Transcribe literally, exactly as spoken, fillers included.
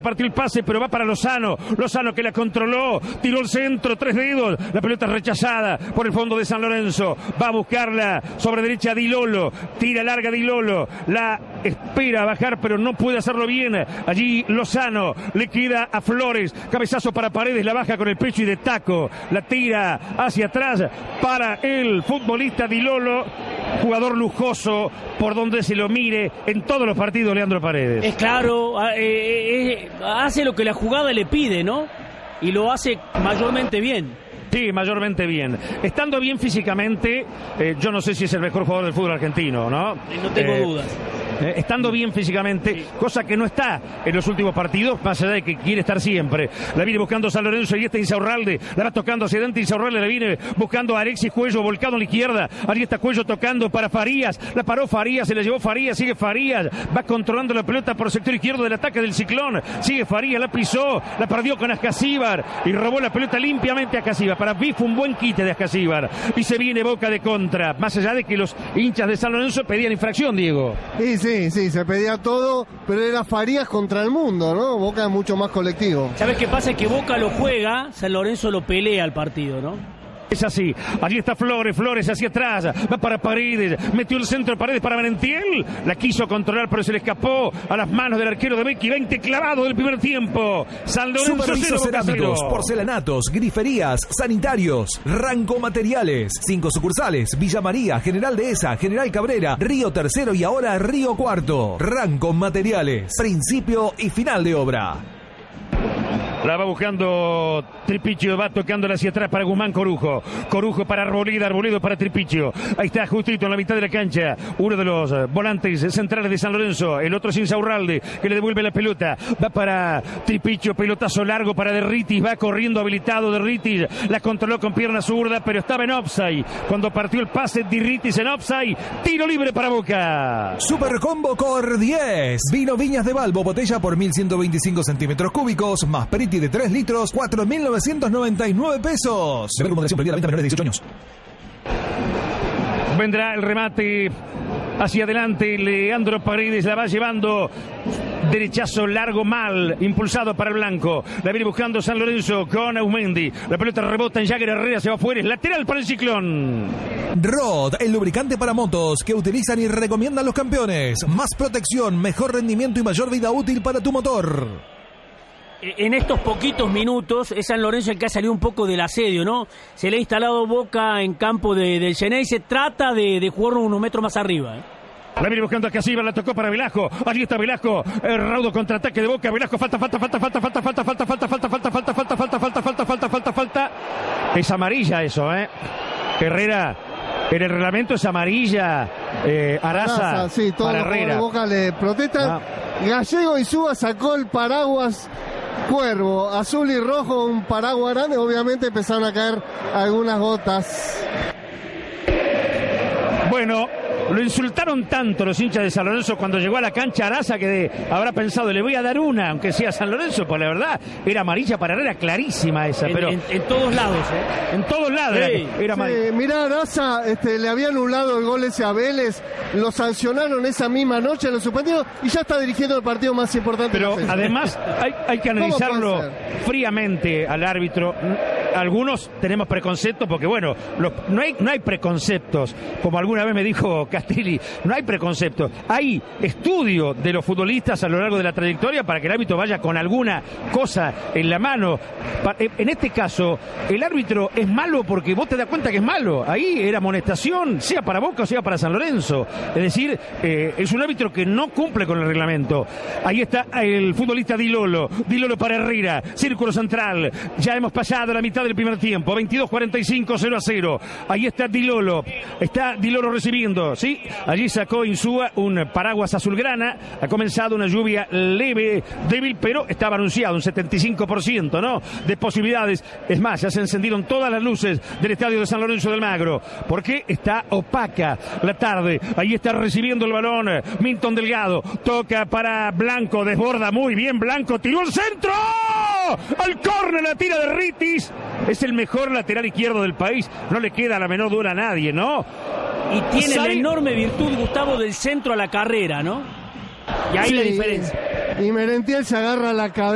partió el pase, pero va para Lozano. Lozano que la controló, tiró el centro, tres dedos. La pelota rechazada por el fondo de San Lorenzo. Va a buscarla sobre derecha Di Lolo. Tira larga Di Lolo. La espera bajar, pero no puede hacerlo bien. Allí Lozano le queda a Flores. Cabezazo para Paredes, la baja con el pecho y de taco. La tira hacia atrás para el futbolista Di Lolo. Jugador lujoso por donde se lo mire en todos los partidos, Leandro Paredes. Es claro, eh, eh, hace lo que la jugada le pide, ¿no? Y lo hace mayormente bien. Sí, mayormente bien. Estando bien físicamente, eh, yo no sé si es el mejor jugador del fútbol argentino, ¿no? No tengo eh, dudas. Eh, estando bien físicamente, sí. Cosa que no está en los últimos partidos, más allá de que quiere estar siempre. La viene buscando San Lorenzo y está Insaurralde, la va tocando hacia adelante, Insaurralde la viene buscando a Alexis Cuello, volcado a la izquierda, allí está Cuello tocando para Farías, la paró Farías, se la llevó Farías, sigue Farías, va controlando la pelota por el sector izquierdo del ataque del Ciclón, sigue Farías, la pisó, la perdió con Ascasíbar y robó la pelota limpiamente a Ascasíbar. Para mí fue un buen quite de Ascasíbar y se viene Boca de contra, más allá de que los hinchas de San Lorenzo pedían infracción, Diego. Sí, sí, sí, se pedía todo, pero era Farías contra el mundo, ¿no? Boca es mucho más colectivo. ¿Sabes qué pasa? Es que Boca lo juega, San Lorenzo lo pelea al partido, ¿no? Es así, allí está Flores, Flores hacia atrás, va para Paredes, metió el centro de Paredes para Merentiel, la quiso controlar pero se le escapó a las manos del arquero de Becky, veinte clavado del primer tiempo. San Lorenzo Supervisos cerámicos, porcelanatos, griferías, sanitarios, Ranco Materiales, cinco sucursales, Villa María, General Dehesa, General Cabrera, Río Tercero y ahora Río Cuarto. Ranco Materiales, principio y final de obra. La va buscando Tripichio, va tocándola hacia atrás para Guzmán Corujo. Corujo para Arboleda, Arboledo para Tripichio. Ahí está justito en la mitad de la cancha. Uno de los volantes centrales de San Lorenzo. El otro es Insaurralde, que le devuelve la pelota. Va para Tripichio, pelotazo largo para Derritis. Va corriendo habilitado Derritis. La controló con pierna zurda, pero estaba en offside. Cuando partió el pase, Derritis en offside. Tiro libre para Boca. Super Combo Cor diez. Vino Viñas de Balbo, botella por mil ciento veinticinco centímetros cúbicos, más Periti de tres litros, cuatro mil novecientos noventa y nueve pesos. Beber con moderación, prohibida la venta a menores de dieciocho años. Vendrá el remate hacia adelante, Leandro Paredes la va llevando, derechazo largo mal, impulsado para el blanco, la viene buscando San Lorenzo con Aumendi, la pelota rebota en Jagger Herrera, se va afuera, es lateral para el Ciclón. Rod, el lubricante para motos que utilizan y recomiendan los campeones, más protección, mejor rendimiento y mayor vida útil para tu motor. En estos poquitos minutos es San Lorenzo el que ha salido un poco del asedio, ¿no? Se le ha instalado Boca en campo de, del Xenei y se trata de, de jugar unos metros más arriba, ¿eh? La viene buscando a Casíbar, la tocó para Velasco. Allí está Velasco, el raudo contraataque de Boca. Velasco, falta, falta, falta, falta, falta, falta, falta, falta, falta, falta, falta, falta, falta, falta, falta, falta, falta, falta. Es amarilla eso, ¿eh? Herrera, en el reglamento es amarilla. Eh, Araza, sí, todo para Herrera. De Boca le protestan. Gallego y Suba sacó el paraguas Cuervo, azul y rojo, un paraguas grande. Obviamente empezaron a caer algunas gotas. Bueno, lo insultaron tanto los hinchas de San Lorenzo cuando llegó a la cancha Araza que de, habrá pensado, le voy a dar una, aunque sea San Lorenzo, pues la verdad era amarilla para Herrera, clarísima esa. En, pero en, en todos lados, ¿eh? En todos lados sí, era, era amarilla. Sí, mirá, Araza este, le había anulado el gol ese a Vélez, lo sancionaron esa misma noche, lo suspendieron y ya está dirigiendo el partido más importante. Pero además hay, hay que analizarlo fríamente al árbitro. Algunos tenemos preconceptos porque, bueno, los, no, hay, no hay preconceptos, como alguna vez me dijo Castelli, no hay preconceptos. Hay estudio de los futbolistas a lo largo de la trayectoria para que el árbitro vaya con alguna cosa en la mano. En este caso, el árbitro es malo porque vos te das cuenta que es malo. Ahí era amonestación, sea para Boca o sea para San Lorenzo. Es decir, eh, es un árbitro que no cumple con el reglamento. Ahí está el futbolista Di Lolo. Di Lolo para Herrera, círculo central. Ya hemos pasado la mitad del primer tiempo, veintidós cuarenta y cinco, cero a cero. Ahí está Di Lolo, está Di Lolo recibiendo, ¿sí? Allí sacó Insúa un paraguas azulgrana, ha comenzado una lluvia leve, débil, pero estaba anunciado un setenta y cinco por ciento, ¿no? De posibilidades. Es más, ya se encendieron todas las luces del estadio de San Lorenzo del Magro, porque está opaca la tarde. Ahí está recibiendo el balón Milton Delgado, toca para Blanco, desborda muy bien Blanco, tiró el centro, al córner la tira de Ritis. Es el mejor lateral izquierdo del país. No le queda la menor duda a nadie, ¿no? Y tiene ¿Sabe? la enorme virtud, Gustavo, del centro a la carrera, ¿no? Y ahí sí, la diferencia. Y Merentiel se agarra la cabeza.